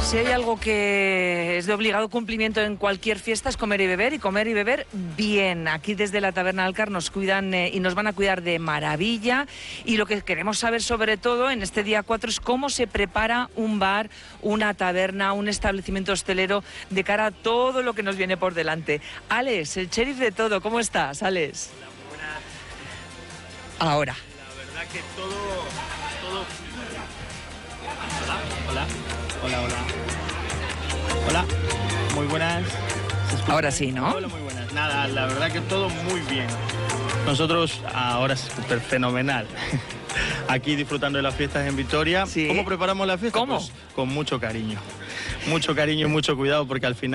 Si hay algo que es de obligado cumplimiento en cualquier fiesta es comer y beber bien. Aquí desde la Taberna Alcar nos cuidan y nos van a cuidar de maravilla. Y lo que queremos saber sobre todo en este día 4 es cómo se prepara un bar, una taberna, un establecimiento hostelero de cara a todo lo que nos viene por delante. Alex, el sheriff de todo, ¿cómo estás, Alex? Hola, muy buenas. Ahora. La verdad que todo... Hola, muy buenas. Ahora sí, ¿no? Hola, muy buenas. Nada, la verdad que todo muy bien. Nosotros ahora es súper fenomenal. Aquí disfrutando de las fiestas en Vitoria. Sí. ¿Cómo preparamos la fiesta? ¿Cómo? Pues con mucho cariño y mucho cuidado porque al final